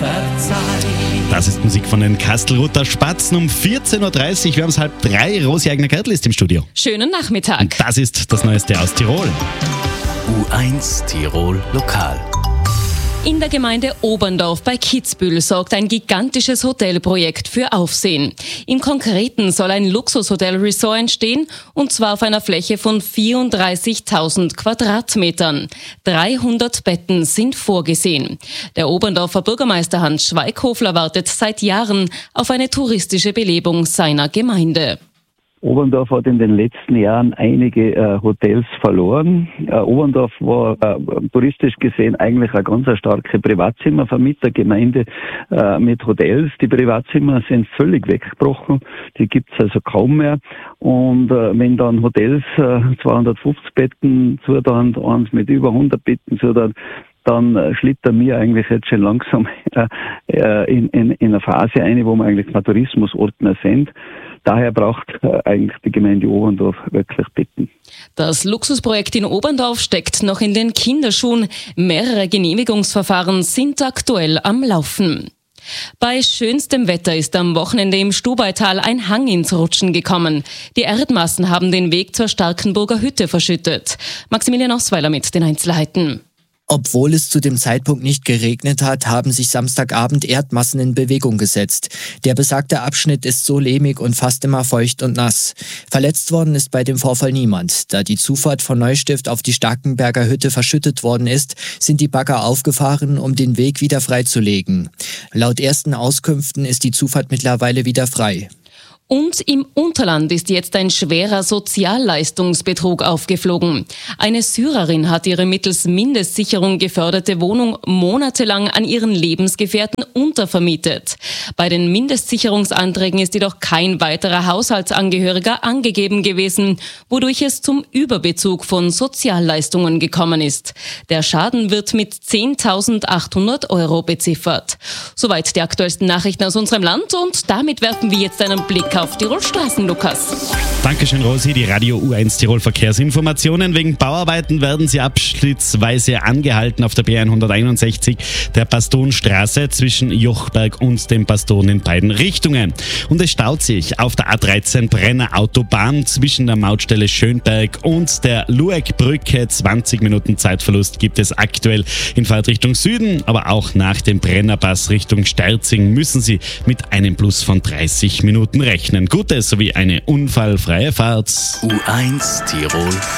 Das ist Musik von den Kastelruther Spatzen um 14.30 Uhr. Wir haben es 2:30. Rosi Eigner-Körtl ist im Studio. Schönen Nachmittag. Und das ist das Neueste aus Tirol. U1 Tirol Lokal. In der Gemeinde Oberndorf bei Kitzbühel sorgt ein gigantisches Hotelprojekt für Aufsehen. Im Konkreten soll ein Luxushotel-Resort entstehen, und zwar auf einer Fläche von 34.000 Quadratmetern. 300 Betten sind vorgesehen. Der Oberndorfer Bürgermeister Hans Schweighöfler wartet seit Jahren auf eine touristische Belebung seiner Gemeinde. Oberndorf hat in den letzten Jahren einige Hotels verloren. Oberndorf war touristisch gesehen eigentlich eine ganz starke Privatzimmervermietergemeinde mit Hotels. Die Privatzimmer sind völlig weggebrochen. Die gibt's also kaum mehr. Und wenn dann Hotels 250 Betten zutan, eins mit über 100 Betten zutan, dann schlittern wir eigentlich jetzt schon langsam in eine Phase ein, wo wir eigentlich kein Tourismusort mehr sind. Daher braucht eigentlich die Gemeinde Oberndorf wirklich Betten. Das Luxusprojekt in Oberndorf steckt noch in den Kinderschuhen. Mehrere Genehmigungsverfahren sind aktuell am Laufen. Bei schönstem Wetter ist am Wochenende im Stubaital ein Hang ins Rutschen gekommen. Die Erdmassen haben den Weg zur Starkenburger Hütte verschüttet. Maximilian Osweiler mit den Einzelheiten. Obwohl es zu dem Zeitpunkt nicht geregnet hat, haben sich Samstagabend Erdmassen in Bewegung gesetzt. Der besagte Abschnitt ist so lehmig und fast immer feucht und nass. Verletzt worden ist bei dem Vorfall niemand. Da die Zufahrt von Neustift auf die Starkenberger Hütte verschüttet worden ist, sind die Bagger aufgefahren, um den Weg wieder freizulegen. Laut ersten Auskünften ist die Zufahrt mittlerweile wieder frei. Und im Unterland ist jetzt ein schwerer Sozialleistungsbetrug aufgeflogen. Eine Syrerin hat ihre mittels Mindestsicherung geförderte Wohnung monatelang an ihren Lebensgefährten untervermietet. Bei den Mindestsicherungsanträgen ist jedoch kein weiterer Haushaltsangehöriger angegeben gewesen, wodurch es zum Überbezug von Sozialleistungen gekommen ist. Der Schaden wird mit 10.800 € beziffert. Soweit die aktuellsten Nachrichten aus unserem Land, und damit werfen wir jetzt einen Blick auf Tirol-Straßen, Lukas. Dankeschön, Rosi. Die Radio U1 Tirol Verkehrsinformationen. Wegen Bauarbeiten werden sie abschnittsweise angehalten auf der B161, der Pastonstraße zwischen Jochberg und dem Paston in beiden Richtungen. Und es staut sich auf der A13 Brenner Autobahn zwischen der Mautstelle Schönberg und der Lueckbrücke. 20 Minuten Zeitverlust gibt es aktuell in Fahrtrichtung Süden, aber auch nach dem Brennerpass Richtung Sterzing müssen Sie mit einem Plus von 30 Minuten rechnen. Gute sowie eine unfallfreie Fahrt. U1 Tirol